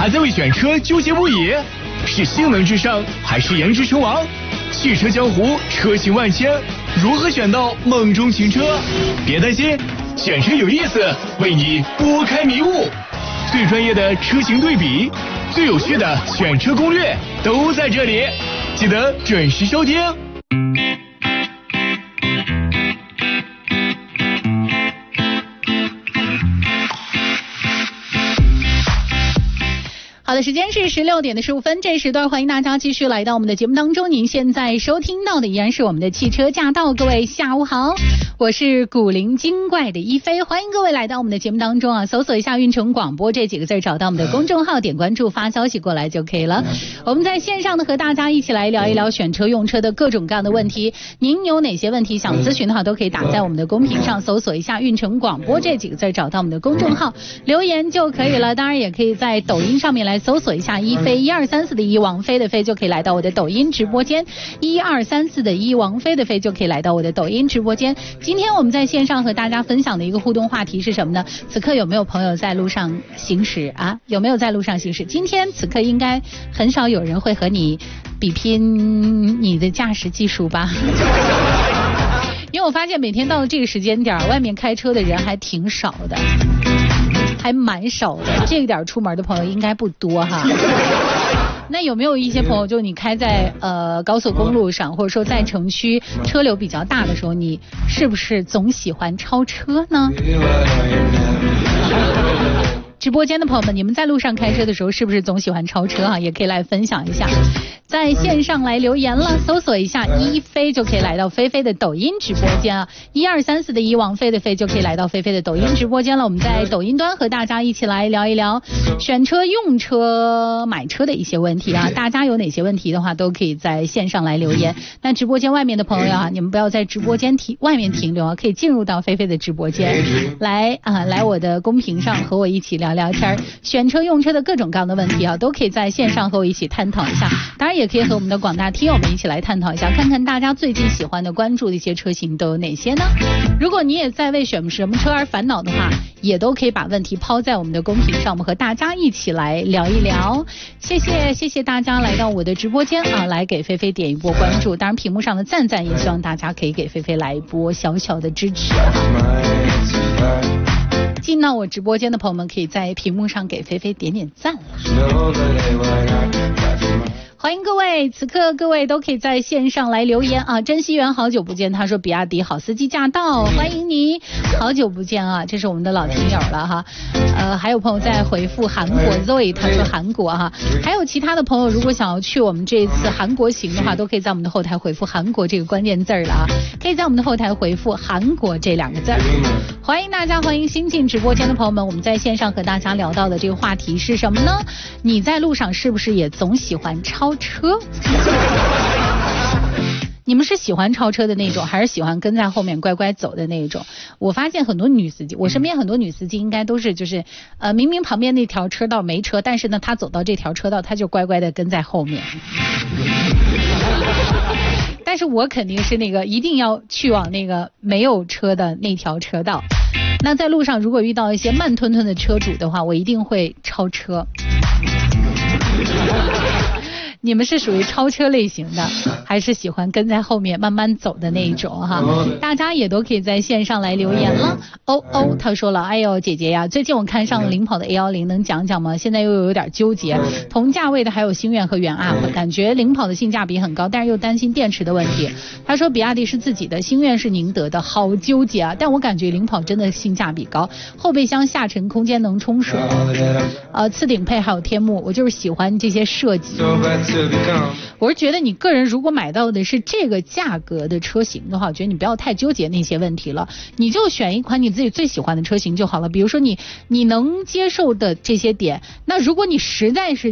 还在为选车纠结不已？是性能至上还是颜值称王？汽车江湖车型万千，如何选到梦中情车？别担心，选车有意思，为你拨开迷雾。最专业的车型对比，最有趣的选车攻略都在这里，记得准时收听。 好的，时间是16点15分，这时段欢迎大家继续来到我们的节目当中。您现在收听到的依然是我们的汽车驾到，各位下午好，我是古灵精怪的一飞，欢迎各位来到我们的节目当中啊！搜索一下运城广播这几个字，找到我们的公众号，点关注发消息过来就可以了。我们在线上呢和大家一起来聊一聊选车用车的各种各样的问题，您有哪些问题想咨询的话，都可以打在我们的公屏上，搜索一下运城广播这几个字，找到我们的公众号留言就可以了。当然也可以在抖音上面来搜索一下一飞1234的一王菲的飞，就可以来到我的抖音直播间，1234的一王菲的飞就可以来到我的抖音直播间。今天我们在线上和大家分享的一个互动话题是什么呢？此刻有没有朋友在路上行驶啊？有没有在路上行驶？今天此刻应该很少有人会和你比拼你的驾驶技术吧？因为我发现每天到了这个时间点，外面开车的人还挺少的，还蛮少的，这个点出门的朋友应该不多哈。那有没有一些朋友，就你开在高速公路上，或者说在城区车流比较大的时候，你是不是总喜欢超车呢？直播间的朋友们，你们在路上开车的时候是不是总喜欢超车啊？也可以来分享一下，在线上来留言了，搜索一下一飞就可以来到菲菲的抖音直播间啊，1234的一王菲的菲就可以来到菲菲的抖音直播间了。我们在抖音端和大家一起来聊一聊选车、用车、买车的一些问题啊，大家有哪些问题的话，都可以在线上来留言。那直播间外面的朋友啊，你们不要在直播间外面停留啊，可以进入到菲菲的直播间来我的公屏上和我一起聊聊天，选车用车的各种各样的问题啊，都可以在线上和我一起探讨一下。当然也可以和我们的广大听友们一起来探讨一下，看看大家最近喜欢的、关注的一些车型都有哪些呢？如果你也在为选什么车而烦恼的话，也都可以把问题抛在我们的公屏上，我们和大家一起来聊一聊。谢谢大家来到我的直播间啊，来给菲菲点一波关注。当然屏幕上的赞也希望大家可以给菲菲来一波小小的支持。进到我直播间的朋友们，可以在屏幕上给菲菲点点赞了。欢迎各位，此刻各位都可以在线上来留言啊！珍惜园好久不见，他说比亚迪好司机驾到，欢迎你，好久不见啊！这是我们的老听友了哈。还有朋友在回复韩国 Zoe， 他说韩国哈。还有其他的朋友，如果想要去我们这一次韩国行的话，都可以在我们的后台回复韩国这个关键字了啊！可以在我们的后台回复韩国这2个字。欢迎大家，欢迎新进直播间的朋友们，我们在线上和大家聊到的这个话题是什么呢？你在路上是不是也总喜欢超车？你们是喜欢超车的那种，还是喜欢跟在后面乖乖走的那种？我发现很多女司机，我身边很多女司机应该都是就是明明旁边那条车道没车，但是呢她走到这条车道，她就乖乖的跟在后面。但是我肯定是那个一定要去往那个没有车的那条车道。那在路上如果遇到一些慢吞吞的车主的话，我一定会超车。你们是属于超车类型的，还是喜欢跟在后面慢慢走的那一种哈？大家也都可以在线上来留言了。他说了，哎呦姐姐呀，最近我看上了领跑的 A10， 能讲讲吗？现在又有点纠结，同价位的还有星越和元 UP， 感觉领跑的性价比很高，但是又担心电池的问题。他说比亚迪是自己的，星越是宁德的，好纠结啊！但我感觉领跑真的性价比高，后备箱下沉空间能冲水，次顶配还有天幕，我就是喜欢这些设计。我是觉得你个人如果买到的是这个价格的车型的话，我觉得你不要太纠结那些问题了，你就选一款你自己最喜欢的车型就好了。比如说你能接受的这些点，那如果你实在是